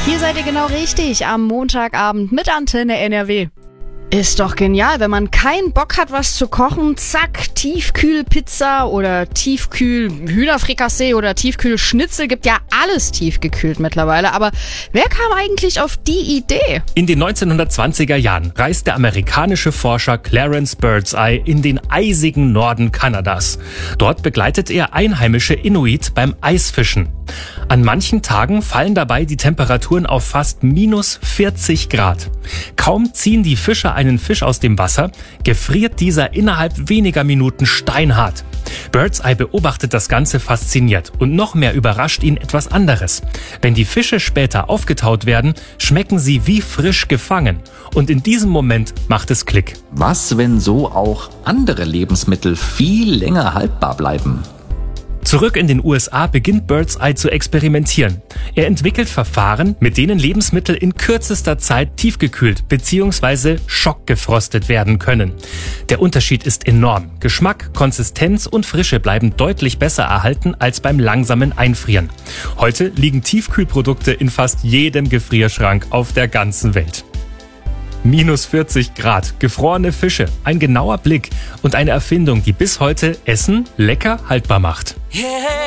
Hier seid ihr genau richtig am Montagabend mit Antenne NRW. Ist doch genial, wenn man keinen Bock hat, was zu kochen, zack, Tiefkühlpizza oder Tiefkühl-Hühnerfrikassee oder Tiefkühlschnitzel, gibt ja alles tiefgekühlt mittlerweile. Aber wer kam eigentlich auf die Idee? In den 1920er Jahren reist der amerikanische Forscher Clarence Birdseye in den eisigen Norden Kanadas. Dort begleitet er einheimische Inuit beim Eisfischen. An manchen Tagen fallen dabei die Temperaturen auf fast minus 40 Grad. Kaum ziehen die Fischer einen Fisch aus dem Wasser, gefriert dieser innerhalb weniger Minuten steinhart. Birdseye beobachtet das Ganze fasziniert und noch mehr überrascht ihn etwas anderes. Wenn die Fische später aufgetaut werden, schmecken sie wie frisch gefangen. Und in diesem Moment macht es Klick. Was, wenn so auch andere Lebensmittel viel länger haltbar bleiben? Zurück in den USA beginnt Birdseye zu experimentieren. Er entwickelt Verfahren, mit denen Lebensmittel in kürzester Zeit tiefgekühlt bzw. schockgefrostet werden können. Der Unterschied ist enorm. Geschmack, Konsistenz und Frische bleiben deutlich besser erhalten als beim langsamen Einfrieren. Heute liegen Tiefkühlprodukte in fast jedem Gefrierschrank auf der ganzen Welt. Minus 40 Grad, gefrorene Fische, ein genauer Blick und eine Erfindung, die bis heute Essen lecker haltbar macht.